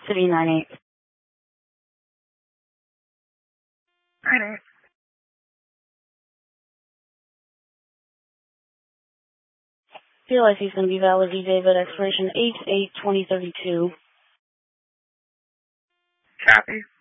City 98. 98. Your license is going to be valid David, expiration 8/8/2032. Copy.